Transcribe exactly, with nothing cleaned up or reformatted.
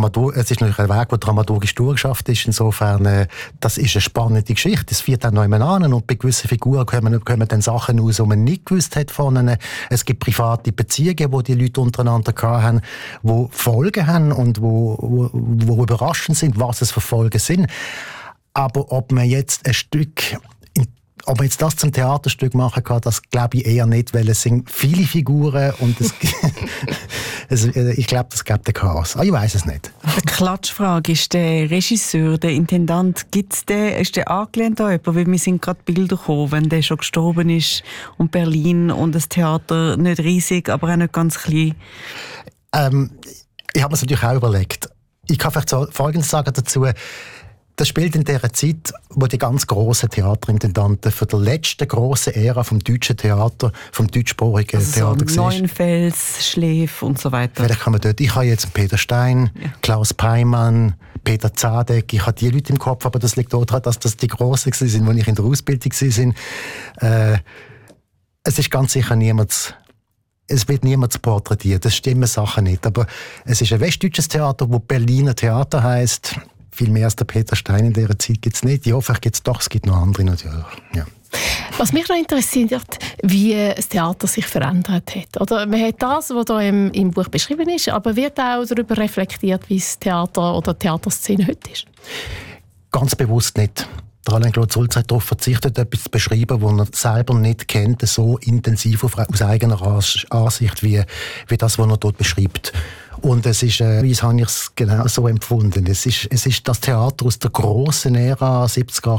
Dramatur- es ist natürlich ein Weg, der dramaturgisch durchgeschafft ist. Insofern, äh, das ist eine spannende Geschichte. Es führt dann noch jemand an und bei gewissen Figuren kommen, kommen dann Sachen aus, die man nicht gewusst hat von ihnen. Es gibt private Beziehungen, die die Leute untereinander hatten, die Folgen haben und wo, wo, wo überraschend sind, was es für Folgen sind. Aber ob man jetzt ein Stück, ob man jetzt das zum Theaterstück machen kann, das glaube ich eher nicht, weil es sind viele Figuren und es, es, ich glaube, das gibt ein Chaos. Ah, ich weiß es nicht. Die Klatschfrage ist der Regisseur, der Intendant, gibt's den, ist der angelehnt an jemanden? Weil wir sind gerade Bilder gekommen, wenn der schon gestorben ist und Berlin und das Theater nicht riesig, aber auch nicht ganz klein. Ähm, ich habe mir es natürlich auch überlegt. Ich kann vielleicht so Folgendes sagen dazu. Das spielt in der Zeit, wo die ganz grossen Theaterintendanten für die letzte grosse Ära vom deutschen Theater, vom deutschsprachigen also Theater so Neuenfels, Schläf und so weiter. Vielleicht kann man dort, ich habe jetzt Peter Stein, ja. Klaus Peimann, Peter Zadek, ich habe die Leute im Kopf, aber das liegt daran, dass das die Grossen waren, als ich in der Ausbildung war. Äh, es ist ganz sicher niemand, es wird niemand porträtiert, das stimmen Sachen nicht, aber es ist ein westdeutsches Theater, das Berliner Theater heisst. Viel mehr als der Peter Stein in dieser Zeit gibt es nicht. Ja, vielleicht gibt es doch, es gibt noch andere natürlich. Ja. Was mich noch interessiert, wie das Theater sich verändert hat. Oder man hat das, was hier im, im Buch beschrieben ist, aber wird auch darüber reflektiert, wie das Theater oder die Theaterszene heute ist? Ganz bewusst nicht. Der Alain-Claude Sulz hat darauf verzichtet, etwas zu beschreiben, was er selber nicht kennt, so intensiv auf, aus eigener Ansicht, wie, wie das, was er dort beschreibt. Und es ist, äh, wie habe ich es genau so empfunden. Es ist, es ist das Theater aus der grossen Ära, siebziger,